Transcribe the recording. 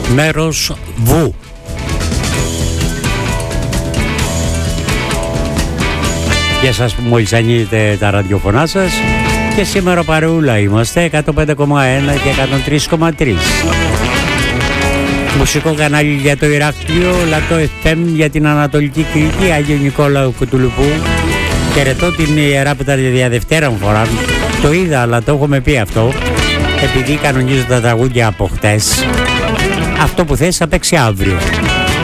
μέρος Βου. Για σας που μόλις ανοίγετε τα ραδιοφωνά σας, και σήμερα παρεούλα είμαστε 105,1 και 103,3. Μουσικό κανάλι για το Ηράκλειο, Λατό FM για την Ανατολική Κρήτη, Άγιο Νικόλαο Κουτουλουπού. Χαιρετώ την Ιερά Πεταρδία για δευτέρα μου φορά. Το είδα, αλλά το έχουμε πει αυτό, επειδή κανονίζω τα τραγούδια από χτες. Αυτό που θες θα παίξει αύριο.